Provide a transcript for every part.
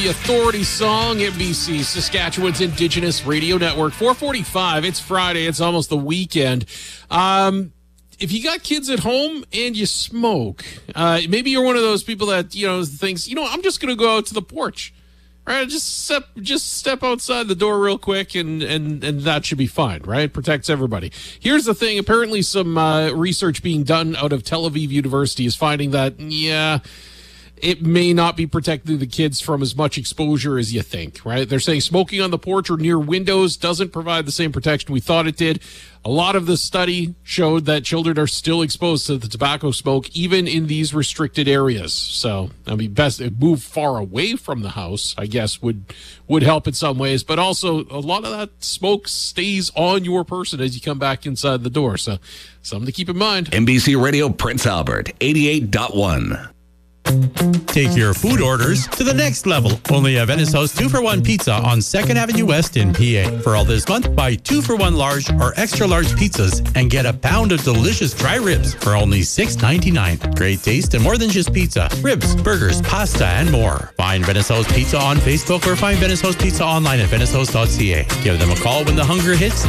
The Authority song, NBC, Saskatchewan's Indigenous Radio Network. 4:45. It's Friday. It's almost the weekend. If you got kids at home and you smoke, maybe you're one of those people that, thinks, I'm just going to go out to the porch. Right? Just step outside the door real quick and that should be fine, right? It protects everybody. Here's the thing. Apparently some research being done out of Tel Aviv University is finding that, it may not be protecting the kids from as much exposure as you think, right? They're saying smoking on the porch or near windows doesn't provide the same protection we thought it did. A lot of the study showed that children are still exposed to the tobacco smoke, even in these restricted areas. So, best move far away from the house, I guess, would help in some ways. But also, a lot of that smoke stays on your person as you come back inside the door. So, something to keep in mind. NBC Radio Prince Albert, 88.1. Take your food orders to the next level. Only at Venice House 2-for-1 Pizza on 2nd Avenue West in PA. For all this month, buy 2-for-1 large or extra large pizzas and get a pound of delicious dry ribs for only $6.99. Great taste and more than just pizza. Ribs, burgers, pasta, and more. Find Venice House Pizza on Facebook or find Venice House Pizza online at venicehouse.ca. Give them a call when the hunger hits,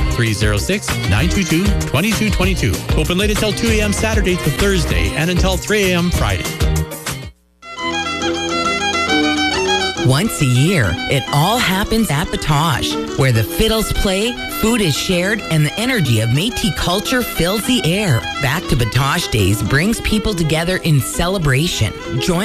306-922-2222. Open late until 2 a.m. Saturday to Thursday and until 3 a.m. Friday. Once a year, it all happens at Batoche, where the fiddles play, food is shared, and the energy of Métis culture fills the air. Back to Batoche Days brings people together in celebration. Join